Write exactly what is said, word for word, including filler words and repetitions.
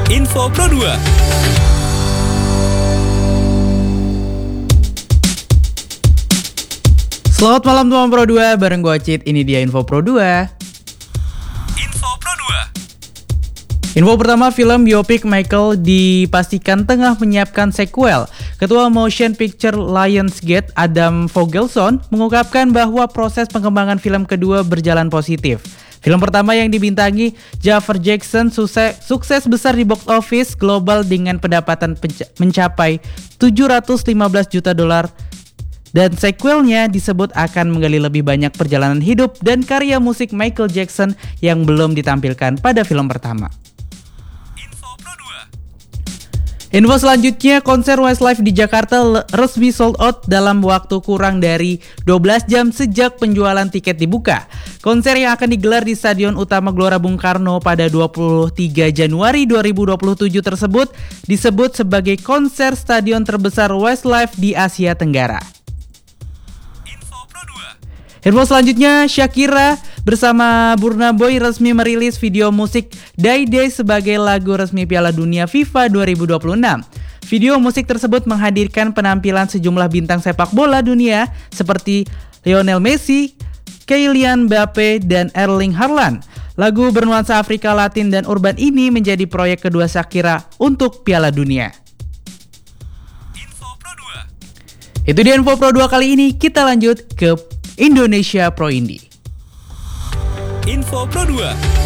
Info Pro dua. Selamat malam teman Pro dua, bareng gue Cid. Ini dia Info Pro dua. Info Pro dua. Info pertama, film biopik Michael dipastikan tengah menyiapkan sequel. Ketua Motion Picture Lionsgate, Adam Fogelson, mengungkapkan bahwa proses pengembangan film kedua berjalan positif. Film pertama yang dibintangi Jafar Jackson sukses, sukses besar di box office global dengan pendapatan penca- mencapai tujuh ratus lima belas juta dolar. Dan sequelnya disebut akan menggali lebih banyak perjalanan hidup dan karya musik Michael Jackson yang belum ditampilkan pada film pertama. Info Pro dua. Info selanjutnya, konser Westlife di Jakarta resmi sold out dalam waktu kurang dari dua belas jam sejak penjualan tiket dibuka. Konser yang akan digelar di Stadion Utama Gelora Bung Karno pada dua puluh tiga Januari dua ribu dua puluh tujuh tersebut disebut sebagai konser stadion terbesar Westlife di Asia Tenggara. Info selanjutnya, Shakira bersama Burna Boy resmi merilis video musik Day Day sebagai lagu resmi Piala Dunia FIFA dua ribu dua puluh enam. Video musik tersebut menghadirkan penampilan sejumlah bintang sepak bola dunia seperti Lionel Messi, Kylian Mbappe, dan Erling Haaland. Lagu bernuansa Afrika Latin dan urban ini menjadi proyek kedua Shakira untuk Piala Dunia. Info Pro dua. Itu dia Info Pro dua kali ini, kita lanjut ke Indonesia Pro Indie. Info Pro dua.